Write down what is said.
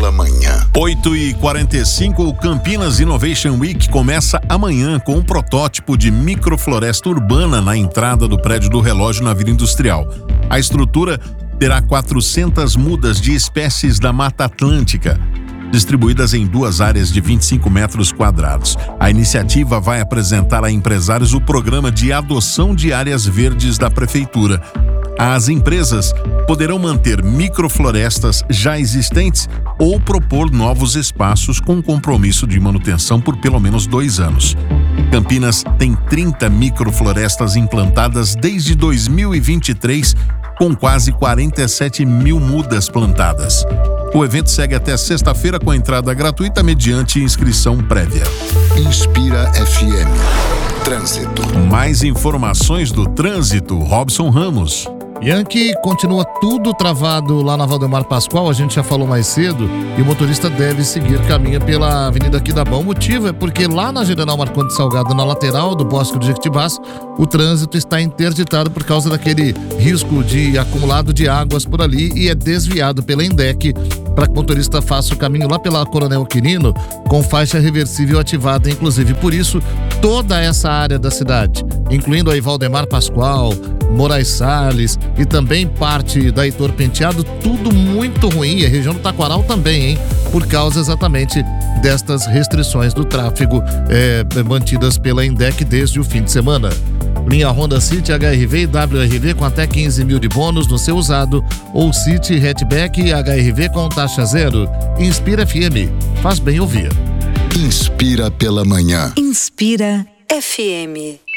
pela manhã. 8h45, o Campinas Innovation Week começa amanhã com um protótipo de microfloresta urbana na entrada do prédio do relógio na Vila Industrial. A estrutura terá 400 mudas de espécies da Mata Atlântica, distribuídas em 2 áreas de 25 metros quadrados. A iniciativa vai apresentar a empresários o programa de adoção de áreas verdes da Prefeitura. As empresas poderão manter microflorestas já existentes ou propor novos espaços com compromisso de manutenção por pelo menos 2 anos. Campinas tem 30 microflorestas implantadas desde 2023, com quase 47 mil mudas plantadas. O evento segue até sexta-feira com entrada gratuita mediante inscrição prévia. Inspira FM. Trânsito. Mais informações do trânsito, Robson Ramos. Yankee, continua tudo travado lá na Valdemar Pascoal, a gente já falou mais cedo, e o motorista deve seguir caminho pela Avenida Aquidabão. O motivo é porque lá na General Marcondes Salgado, na lateral do Bosque do Jequitibás, o trânsito está interditado por causa daquele risco de acumulado de águas por ali e é desviado pela ENDEC para que o motorista faça o caminho lá pela Coronel Quirino com faixa reversível ativada, inclusive. Por isso, toda essa área da cidade, incluindo aí Valdemar Pascoal, Moraes Salles e também parte da Heitor Penteado, tudo muito ruim, e a região do Taquaral também, hein? Por causa exatamente destas restrições do tráfego mantidas pela ENDEC desde o fim de semana. Linha Honda City, HRV e WRV com até 15 mil de bônus no seu usado, ou City Hatchback e HRV com taxa zero. Inspira FM, faz bem ouvir. Inspira pela manhã. Inspira FM.